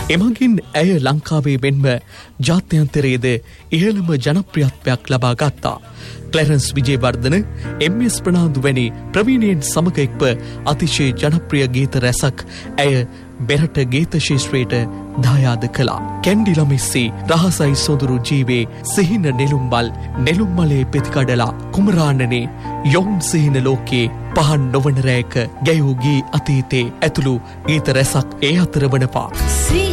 එමගින් ඇය ලංකාවේ මෙන්ම ජාත්‍යන්තරයේද ඉහළම ජනප්‍රියත්වයක් ලබා ගත්තා. Clarence Wijewardena, MS. ප්‍රනාන්දු වැනි ප්‍රවීණයන් සමග එක්ව අතිශය ජනප්‍රිය ගීත රැසක් ඇය බෙරට ගීත ශිෂ්ත්‍රයට දායාද කළා. කැන්ඩි ළමිස්සි, රහසයි සොඳුරු ජීවේ, සිහින නෙළුම්බල්, නෙළුම්මලේ පෙතිකඩලා, කුමරාණනේ, යොවුන් සිහින ලෝකේ, පහන් නොවන රැයක, ගැයූ ගී අතීතේ ඇතුළු ගීත රැසක් ඒ අතර වනවා.